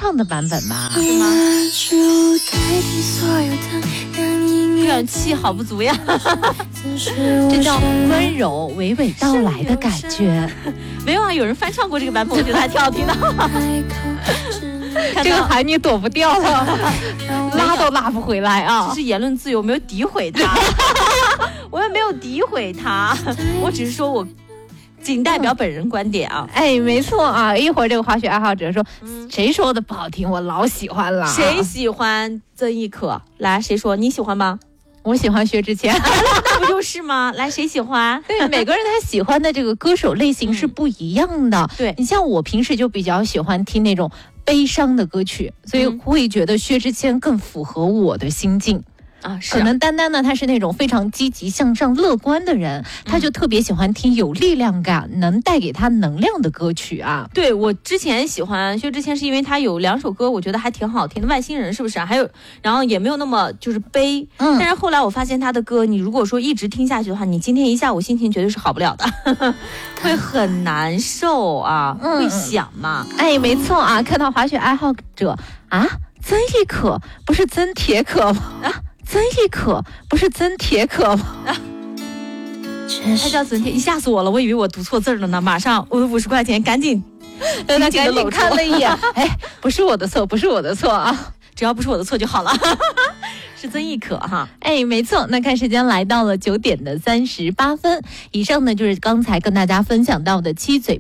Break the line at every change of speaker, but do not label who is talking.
胖的版本吧？
是吗？怨气好不足呀。
这叫温柔娓娓道来的感觉。
没有啊，有人翻唱过这个版本，我觉得还挺好听的。
这个海你躲不掉了，拉都拉不回来啊！
这是言论自由，没有诋毁他，我也没有诋毁他，我只是说我仅代表本人观点啊。
哎，没错啊！一会儿这个滑雪爱好者说，谁说的不好听，我老喜欢了。
谁喜欢曾轶可？来，谁说？你喜欢吗？
我喜欢薛之谦，
那不就是吗？来，谁喜欢？
对，每个人他喜欢的这个歌手类型是不一样的。
对，
你像我平时就比较喜欢听那种悲伤的歌曲，所以会觉得薛之谦更符合我的心境。可能丹丹呢，他是那种非常积极向上乐观的人，他就特别喜欢听有力量感能带给他能量的歌曲啊。
对，我之前喜欢薛之谦是因为他有2首歌我觉得还挺好听的，外星人是不是还有，然后也没有那么就是悲，但是后来我发现他的歌你如果说一直听下去的话，你今天一下午心情绝对是好不了的。会很难受啊，会想嘛。
哎，没错啊，看到滑雪爱好者啊，曾轶可不是曾铁可吗？曾轶可不是曾铁可吗？
他叫曾铁，你吓死我了，我以为我读错字了呢。马上我的50块钱赶紧，
他赶紧看了一眼，哎，不是我的错，不是我的错啊，
只要不是我的错就好了。是曾轶可哈，
哎，没错。那看时间来到了9点38分，以上呢就是刚才跟大家分享到的七嘴